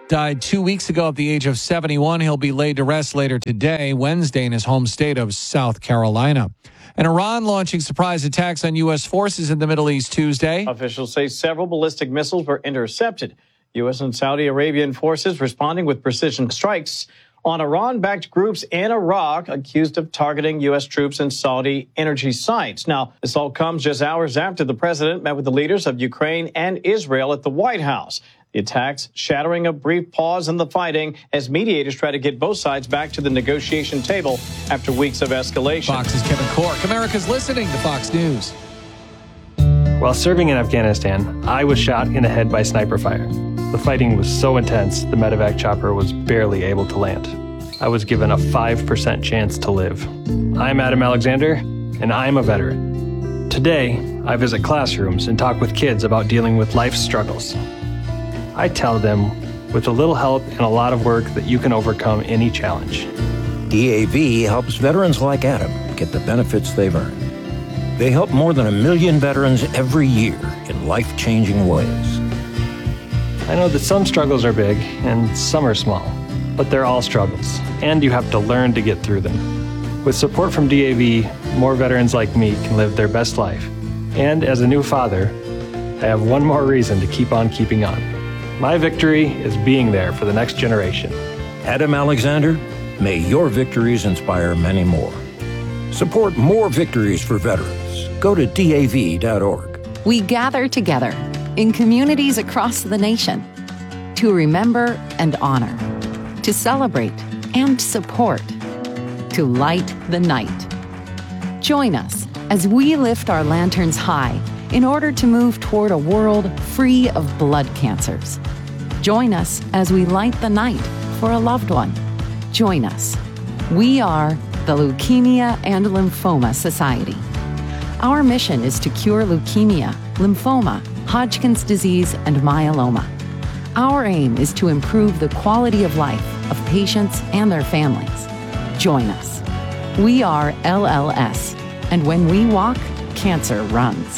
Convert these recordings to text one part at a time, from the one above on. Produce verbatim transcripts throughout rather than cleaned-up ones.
died two weeks ago at the age of seventy-one. He'll be laid to rest later today, Wednesday, in his home state of South Carolina. And Iran launching surprise attacks on U S forces in the Middle East Tuesday. Officials say several ballistic missiles were intercepted. U S and Saudi Arabian forces responding with precision strikes on Iran-backed groups in Iraq accused of targeting U S troops and Saudi energy sites. Now, this all comes just hours after the president met with the leaders of Ukraine and Israel at the White House. The attacks shattering a brief pause in the fighting as mediators try to get both sides back to the negotiation table after weeks of escalation. Fox's Kevin Cork. America's listening to Fox News. While serving in Afghanistan, I was shot in the head by sniper fire. The fighting was so intense, the medevac chopper was barely able to land. I was given a five percent chance to live. I'm Adam Alexander, and I'm a veteran. Today, I visit classrooms and talk with kids about dealing with life's struggles. I tell them, with a little help and a lot of work, that you can overcome any challenge. D A V helps veterans like Adam get the benefits they've earned. They help more than a million veterans every year in life-changing ways. I know that some struggles are big and some are small, but they're all struggles, and you have to learn to get through them. With support from D A V, more veterans like me can live their best life. And as a new father, I have one more reason to keep on keeping on. My victory is being there for the next generation. Adam Alexander, may your victories inspire many more. Support more victories for veterans. Go to D A V dot org. We gather together in communities across the nation to remember and honor, to celebrate and support, to light the night. Join us as we lift our lanterns high in order to move toward a world free of blood cancers. Join us as we light the night for a loved one. Join us. We are the Leukemia and Lymphoma Society. Our mission is to cure leukemia, lymphoma, Hodgkin's disease, and myeloma. Our aim is to improve the quality of life of patients and their families. Join us. We are L L S, and when we walk, cancer runs.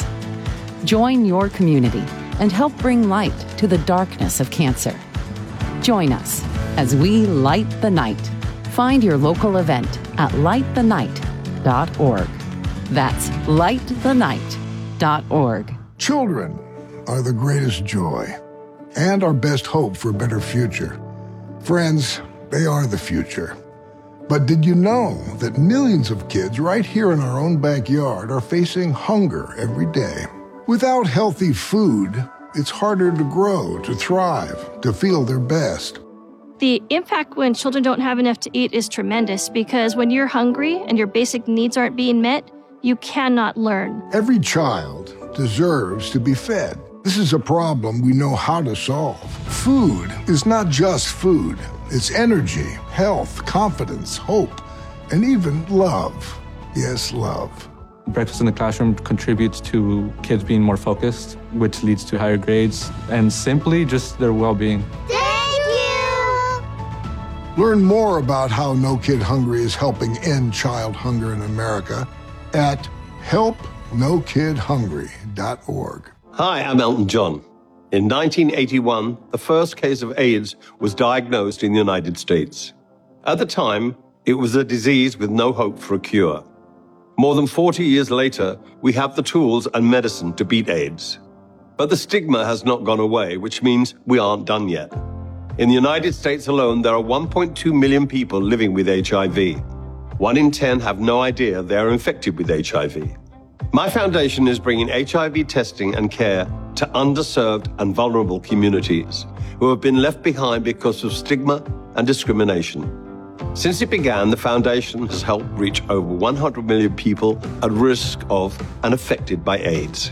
Join your community and help bring light to the darkness of cancer. Join us as we light the night. Find your local event at light the night dot org. That's light the night dot org. Children are the greatest joy and our best hope for a better future. Friends, they are the future. But did you know that millions of kids right here in our own backyard are facing hunger every day? Without healthy food, it's harder to grow, to thrive, to feel their best. The impact when children don't have enough to eat is tremendous because when you're hungry and your basic needs aren't being met, you cannot learn. Every child deserves to be fed. This is a problem we know how to solve. Food is not just food. It's energy, health, confidence, hope, and even love. Yes, love. Breakfast in the classroom contributes to kids being more focused, which leads to higher grades, and simply just their well-being. Thank you! Learn more about how No Kid Hungry is helping end child hunger in America at help no kid hungry dot org. Hi, I'm Elton John. In nineteen eighty-one, the first case of AIDS was diagnosed in the United States. At the time, it was a disease with no hope for a cure. More than forty years later, we have the tools and medicine to beat AIDS. But the stigma has not gone away, which means we aren't done yet. In the United States alone, there are one point two million people living with H I V. One in ten have no idea they are infected with H I V. My foundation is bringing H I V testing and care to underserved and vulnerable communities who have been left behind because of stigma and discrimination. Since it began, the foundation has helped reach over one hundred million people at risk of and affected by AIDS.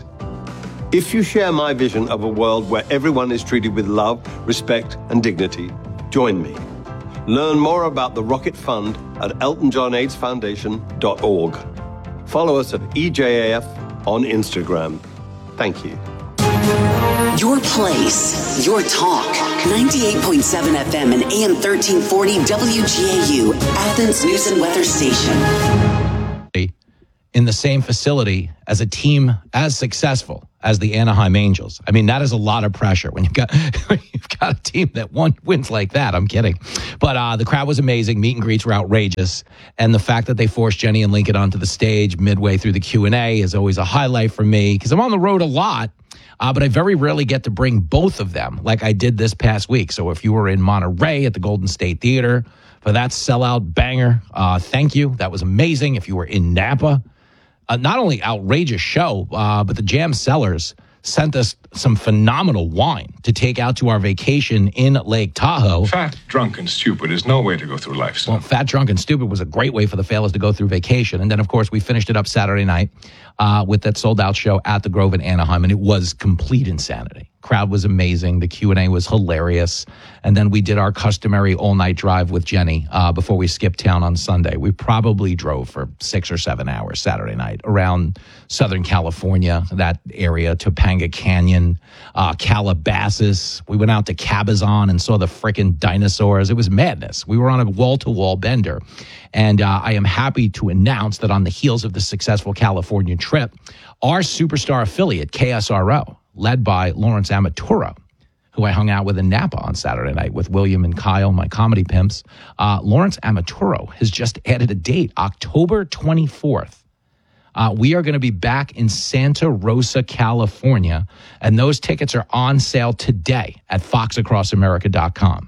If you share my vision of a world where everyone is treated with love, respect, and dignity, join me. Learn more about the Rocket Fund at elton john aids foundation dot org. Follow us at E J A F on Instagram. Thank you. Your place, your talk. ninety-eight point seven F M and A M thirteen forty W G A U, Athens News and Weather Station. in the same facility as a team as successful as the Anaheim Angels. I mean, that is a lot of pressure when you've got when you've got a team that won wins like that. I'm kidding. But uh, the crowd was amazing. Meet and greets were outrageous. And the fact that they forced Jenny and Lincoln onto the stage midway through the Q and A is always a highlight for me because I'm on the road a lot. Uh, but I very rarely get to bring both of them like I did this past week. So if you were in Monterey at the Golden State Theater for that sellout banger, uh, thank you. That was amazing. If you were in Napa, uh, not only outrageous show, uh, but the Jam Cellars sent us some phenomenal wine to take out to our vacation in Lake Tahoe. Fat, drunk, and stupid is no way to go through life, son. Well, Fat, Drunk, and Stupid was a great way for the fellas to go through vacation. And then, of course, we finished it up Saturday night uh, with that sold-out show at the Grove in Anaheim, and it was complete insanity. Crowd was amazing. The Q and A was hilarious. And then we did our customary all-night drive with Jenny uh, before we skipped town on Sunday. We probably drove for six or seven hours Saturday night around Southern California, that area, Topanga Canyon, uh, Calabasas. We went out to Cabazon and saw the frickin' dinosaurs. It was madness. We were on a wall-to-wall bender. And uh, I am happy to announce that on the heels of the successful California trip, our superstar affiliate, K S R O, led by Lawrence Amaturo, who I hung out with in Napa on Saturday night with William and Kyle, my comedy pimps. Uh, Lawrence Amaturo has just added a date, October twenty-fourth. Uh, we are going to be back in Santa Rosa, California, and those tickets are on sale today at fox across america dot com.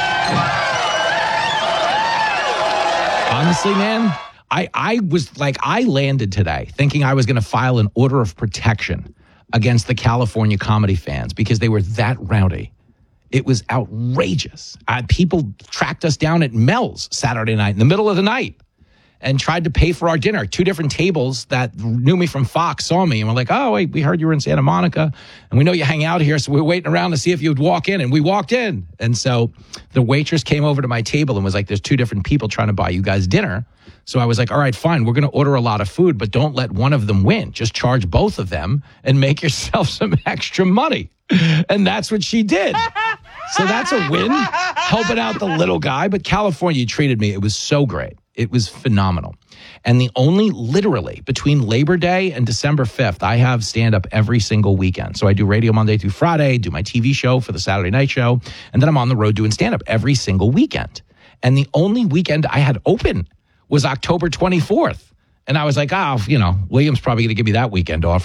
Honestly, man, I, I was like, I landed today thinking I was going to file an order of protection against the California comedy fans because they were that rowdy. It was outrageous. Uh, people tracked us down at Mel's Saturday night in the middle of the night and tried to pay for our dinner. Two different tables that knew me from Fox saw me and were like, oh, wait, we heard you were in Santa Monica and we know you hang out here, so we're waiting around to see if you would walk in. And we walked in. And so the waitress came over to my table and was like, there's two different people trying to buy you guys dinner. So I was like, all right, fine, we're going to order a lot of food, but don't let one of them win. Just charge both of them and make yourself some extra money. And that's what she did. So that's a win, helping out the little guy. But California treated me. It was so great. It was phenomenal. And the only, literally, between Labor Day and December fifth, I have stand-up every single weekend. So I do radio Monday through Friday, do my T V show for the Saturday night show, and then I'm on the road doing stand-up every single weekend. And the only weekend I had open was October twenty-fourth. And I was like, oh, you know, William's probably going to give me that weekend off,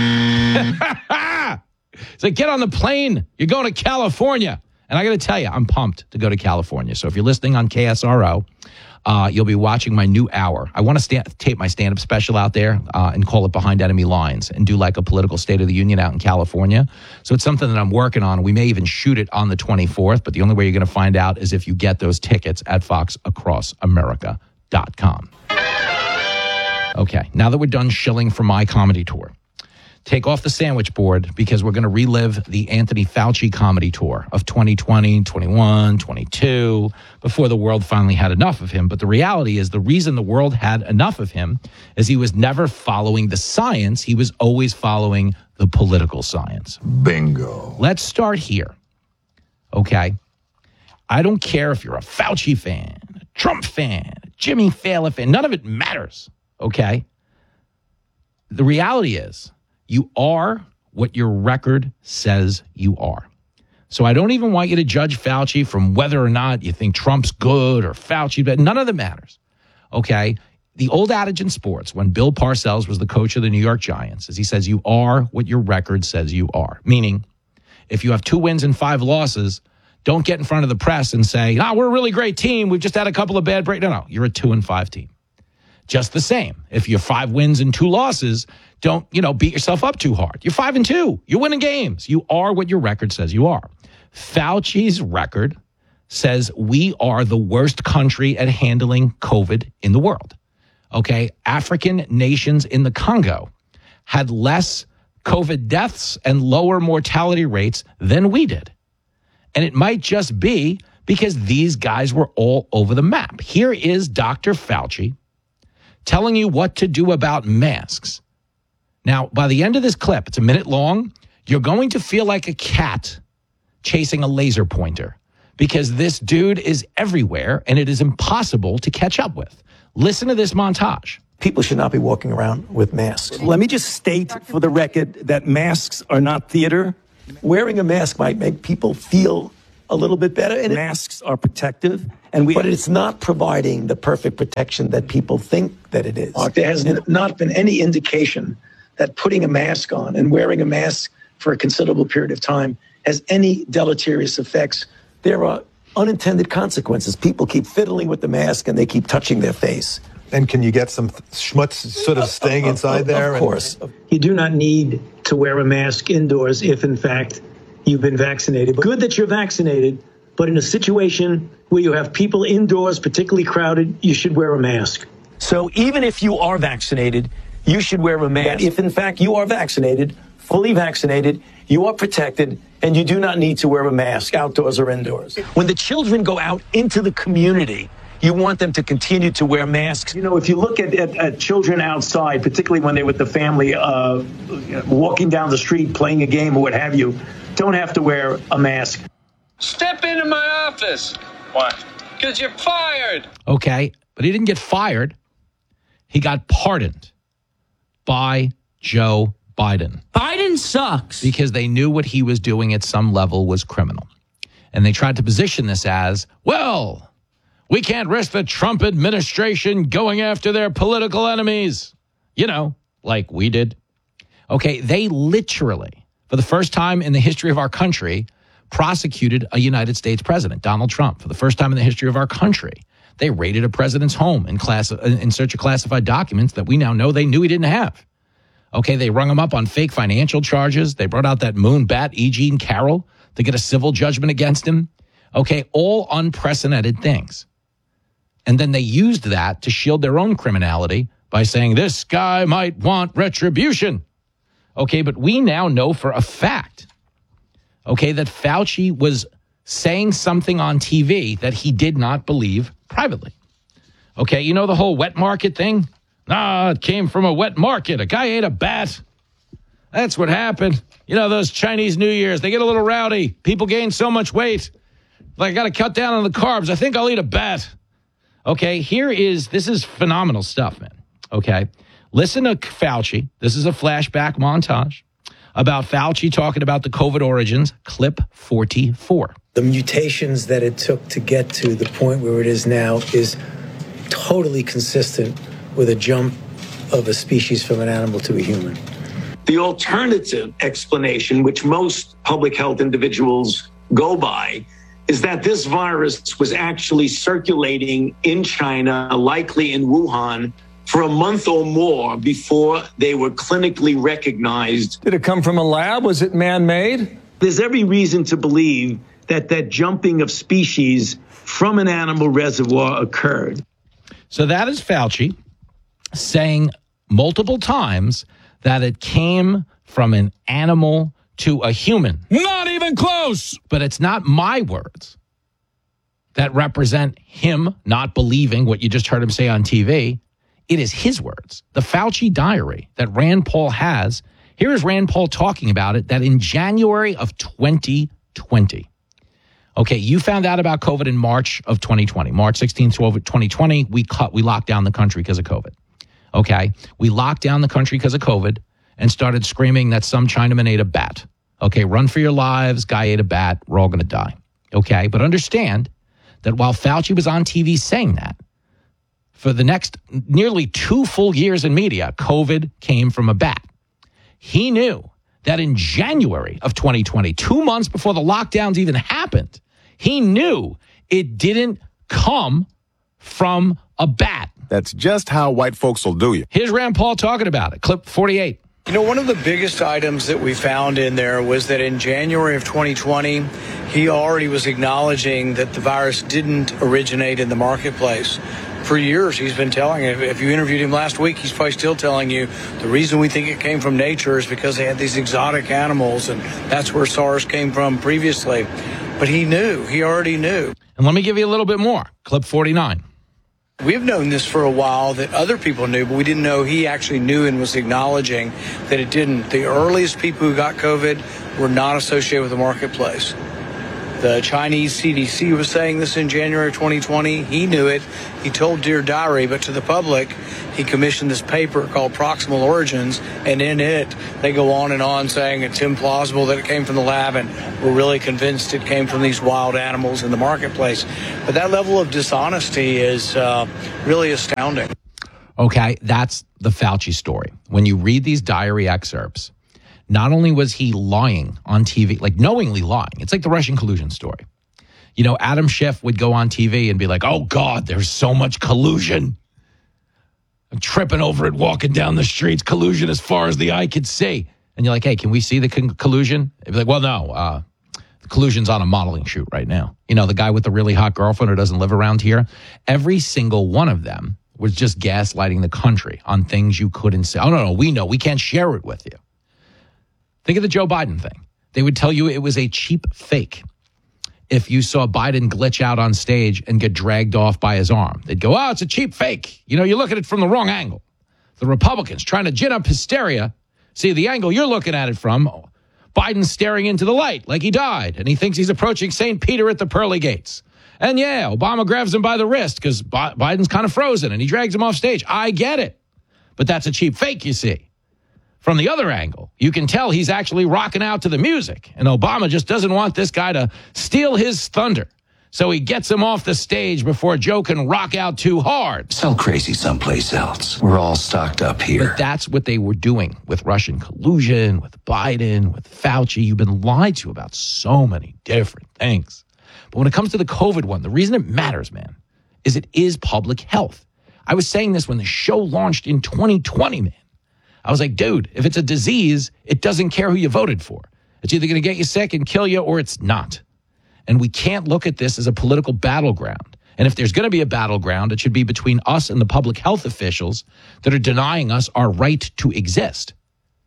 right? It's like, get on the plane. You're going to California. And I got to tell you, I'm pumped to go to California. So if you're listening on K S R O, uh, you'll be watching my new hour. I want to sta- tape my stand-up special out there uh, and call it Behind Enemy Lines and do like a political State of the Union out in California. So it's something that I'm working on. We may even shoot it on the twenty-fourth, but the only way you're going to find out is if you get those tickets at fox across america dot com. Okay, now that we're done shilling for my comedy tour, take off the sandwich board because we're going to relive the Anthony Fauci comedy tour of twenty twenty, twenty-one, twenty-two, before the world finally had enough of him. But the reality is the reason the world had enough of him is he was never following the science. He was always following the political science. Bingo. Let's start here. Okay? I don't care if you're a Fauci fan, a Trump fan, a Jimmy Fallon fan. None of it matters. Okay? The reality is, you are what your record says you are. So I don't even want you to judge Fauci from whether or not you think Trump's good or Fauci, but none of that matters. Okay? The old adage in sports, when Bill Parcells was the coach of the New York Giants, is he says you are what your record says you are. Meaning, if you have two wins and five losses, don't get in front of the press and say, oh, we're a really great team. We've just had a couple of bad breaks. No, no, you're a two and five team. Just the same. If you're five wins and two losses, don't, you know, beat yourself up too hard. You're five and two. You're winning games. You are what your record says you are. Fauci's record says we are the worst country at handling COVID in the world. Okay? African nations in the Congo had less COVID deaths and lower mortality rates than we did. And it might just be because these guys were all over the map. Here is Doctor Fauci telling you what to do about masks. Now, by the end of this clip, it's a minute long, you're going to feel like a cat chasing a laser pointer because this dude is everywhere and it is impossible to catch up with. Listen to this montage. People should not be walking around with masks. Let me just state for the record that masks are not theater. Wearing a mask might make people feel a little bit better, and masks are protective, and we, but it's not providing the perfect protection that people think that it is. Mark, there has not been any indication that putting a mask on and wearing a mask for a considerable period of time has any deleterious effects. There are unintended consequences. People keep fiddling with the mask and they keep touching their face. And can you get some schmutz sort of staying inside of, there? Of course. And you do not need to wear a mask indoors if, in fact, you've been vaccinated. Good that you're vaccinated, but in a situation where you have people indoors, particularly crowded, you should wear a mask. So even if you are vaccinated, you should wear a mask. If, in fact, you are vaccinated, fully vaccinated, you are protected, and you do not need to wear a mask outdoors or indoors. When the children go out into the community, you want them to continue to wear masks. You know, if you look at, at, at children outside, particularly when they're with the family, uh, walking down the street, playing a game or what have you, don't have to wear a mask. Step into my office. Why? Because you're fired. Okay, but he didn't get fired. He got pardoned by Joe Biden. Biden sucks. Because they knew what he was doing at some level was criminal. And they tried to position this as, well, we can't risk the Trump administration going after their political enemies. You know, like we did. Okay, they literally, for the first time in the history of our country, prosecuted a United States president, Donald Trump. For the first time in the history of our country, they raided a president's home in, class, in search of classified documents that we now know they knew he didn't have. Okay, they rung him up on fake financial charges. They brought out that moon bat, E. Jean Carroll, to get a civil judgment against him. Okay, all unprecedented things. And then they used that to shield their own criminality by saying this guy might want retribution. Okay, but we now know for a fact, okay, that Fauci was saying something on T V that he did not believe privately. Okay, you know the whole wet market thing? Ah, it came from a wet market. A guy ate a bat. That's what happened. You know, those Chinese New Years, they get a little rowdy. People gain so much weight. Like, I got to cut down on the carbs. I think I'll eat a bat. Okay, here is, this is phenomenal stuff, man. Okay, listen to Fauci. This is a flashback montage about Fauci talking about the COVID origins, clip forty-four. The mutations that it took to get to the point where it is now is totally consistent with a jump of a species from an animal to a human. The alternative explanation, which most public health individuals go by, is that this virus was actually circulating in China, likely in Wuhan, for a month or more before they were clinically recognized. Did it come from a lab? Was it man-made? There's every reason to believe that that jumping of species from an animal reservoir occurred. So that is Fauci saying multiple times that it came from an animal to a human. Not even close. But it's not my words that represent him not believing what you just heard him say on T V. It is his words. The Fauci diary that Rand Paul has. Here is Rand Paul talking about it, that in January of twenty twenty. Okay, you found out about COVID in March of twenty twenty. March sixteenth, twenty twenty, we cut, we locked down the country because of COVID. Okay, we locked down the country because of COVID and started screaming that some Chinaman ate a bat. Okay, run for your lives, guy ate a bat, we're all going to die. Okay, but understand that while Fauci was on T V saying that, for the next nearly two full years in media, COVID came from a bat. He knew that in January of twenty twenty, two months before the lockdowns even happened, he knew it didn't come from a bat. That's just how white folks will do you. Here's Rand Paul talking about it. Clip forty-eight. You know, one of the biggest items that we found in there was that in January of twenty twenty, he already was acknowledging that the virus didn't originate in the marketplace. For years, he's been telling you, if you interviewed him last week, he's probably still telling you the reason we think it came from nature is because they had these exotic animals, and that's where SARS came from previously. But he knew. He already knew. And let me give you a little bit more. Clip forty-nine. We've known this for a while, that other people knew, but we didn't know he actually knew and was acknowledging that it didn't. The earliest people who got COVID were not associated with the marketplace. The Chinese C D C was saying this in January of twenty twenty. He knew it. He told Dear Diary, but to the public, he commissioned this paper called Proximal Origins, and in it, they go on and on saying it's implausible that it came from the lab, and we're really convinced it came from these wild animals in the marketplace. But that level of dishonesty is uh, really astounding. Okay, that's the Fauci story. When you read these diary excerpts, not only was he lying on T V, like knowingly lying, it's like the Russian collusion story. You know, Adam Schiff would go on T V and be like, oh, God, there's so much collusion. I'm tripping over it, walking down the streets, collusion as far as the eye could see. And you're like, hey, can we see the con- collusion? They'd be like, well, no, uh, the collusion's on a modeling shoot right now. You know, the guy with the really hot girlfriend who doesn't live around here. Every single one of them was just gaslighting the country on things you couldn't say. Oh, no, no, we know. We can't share it with you. Think of the Joe Biden thing. They would tell you it was a cheap fake. If you saw Biden glitch out on stage and get dragged off by his arm, they'd go, oh, it's a cheap fake. You know, you look at it from the wrong angle. The Republicans trying to gin up hysteria. See, the angle you're looking at it from, Biden's staring into the light like he died, and he thinks he's approaching Saint Peter at the pearly gates. And yeah, Obama grabs him by the wrist because Bi- Biden's kind of frozen, and he drags him off stage. I get it. But that's a cheap fake, you see. From the other angle, you can tell he's actually rocking out to the music, and Obama just doesn't want this guy to steal his thunder. So he gets him off the stage before Joe can rock out too hard. Sell crazy someplace else. We're all stocked up here. But that's what they were doing with Russian collusion, with Biden, with Fauci. You've been lied to about so many different things. But when it comes to the COVID one, the reason it matters, man, is it is public health. I was saying this when the show launched in twenty twenty, man. I was like, dude, if it's a disease, it doesn't care who you voted for. It's either going to get you sick and kill you or it's not. And we can't look at this as a political battleground. And if there's going to be a battleground, it should be between us and the public health officials that are denying us our right to exist.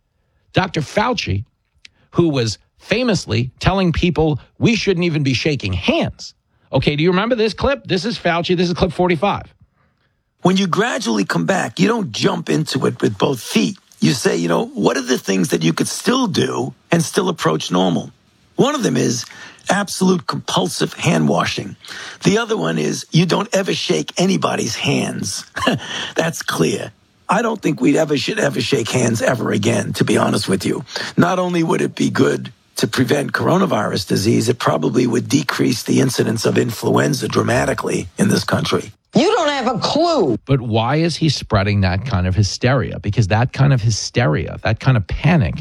Doctor Fauci, who was famously telling people we shouldn't even be shaking hands. Okay, do you remember this clip? This is Fauci. This is clip forty-five. When you gradually come back, you don't jump into it with both feet. You say, you know, what are the things that you could still do and still approach normal? One of them is absolute compulsive hand washing. The other one is you don't ever shake anybody's hands. That's clear. I don't think we'd ever should ever shake hands ever again, to be honest with you. Not only would it be good to prevent coronavirus disease, it probably would decrease the incidence of influenza dramatically in this country. You don't have a clue. But why is he spreading that kind of hysteria? Because that kind of hysteria, that kind of panic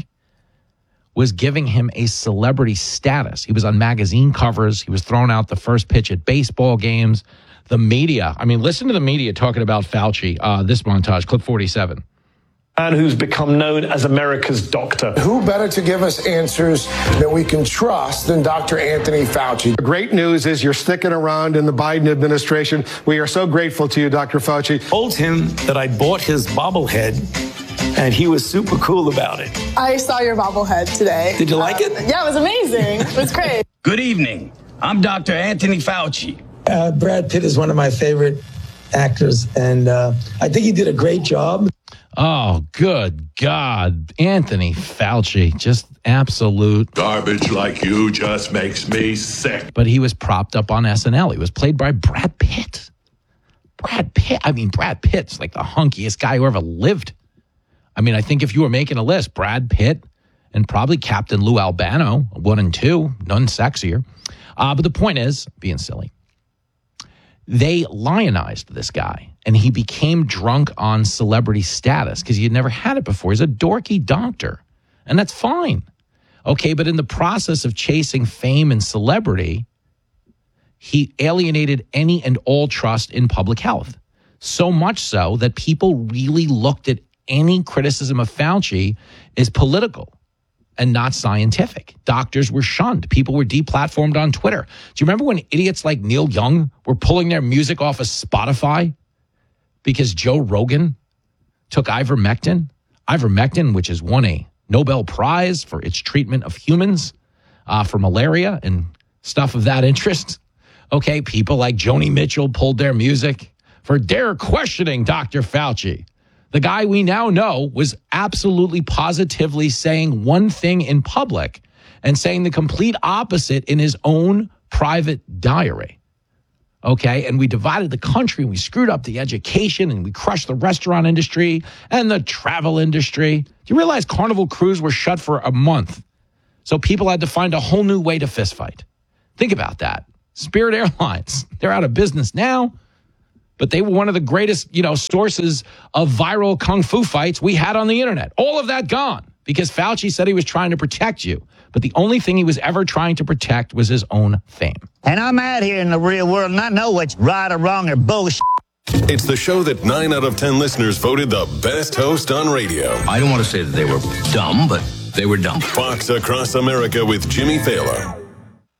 was giving him a celebrity status. He was on magazine covers. He was thrown out the first pitch at baseball games. The media, I mean, listen to the media talking about Fauci. Uh, this montage, clip forty-seven. Man who's become known as America's doctor. Who better to give us answers that we can trust than Doctor Anthony Fauci? The great news is you're sticking around in the Biden administration. We are so grateful to you, Doctor Fauci. Told him that I bought his bobblehead, and he was super cool about it. I saw your bobblehead today. Did you like it? Yeah, it was amazing. It was great. Good evening. I'm Doctor Anthony Fauci. Uh, Brad Pitt is one of my favorite actors, and uh, I think he did a great job. Oh, good God. Anthony Fauci, just absolute garbage like you just makes me sick. But he was propped up on S N L. He was played by Brad Pitt. Brad Pitt. I mean, Brad Pitt's like the hunkiest guy who ever lived. I mean, I think if you were making a list, Brad Pitt and probably Captain Lou Albano, one and two, none sexier. Uh, but the point is, being silly, they lionized this guy. And he became drunk on celebrity status because he had never had it before. He's a dorky doctor, and that's fine. Okay, but in the process of chasing fame and celebrity, he alienated any and all trust in public health. So much so that people really looked at any criticism of Fauci as political and not scientific. Doctors were shunned. People were deplatformed on Twitter. Do you remember when idiots like Neil Young were pulling their music off of Spotify? Because Joe Rogan took ivermectin, ivermectin, which has won a Nobel Prize for its treatment of humans uh, for malaria and stuff of that interest. Okay, people like Joni Mitchell pulled their music for dare questioning Doctor Fauci. The guy we now know was absolutely positively saying one thing in public and saying the complete opposite in his own private diary. Okay, and we divided the country, and we screwed up the education, and we crushed the restaurant industry and the travel industry. Do you realize Carnival Cruise were shut for a month? So people had to find a whole new way to fistfight. Think about that. Spirit Airlines, they're out of business now, but they were one of the greatest, you know, sources of viral kung fu fights we had on the internet. All of that gone because Fauci said he was trying to protect you. But the only thing he was ever trying to protect was his own fame. And I'm out here in the real world and I know what's right or wrong or bullshit. It's the show that nine out of ten listeners voted the best host on radio. I don't want to say that they were dumb, but they were dumb. Fox Across America with Jimmy Thaler.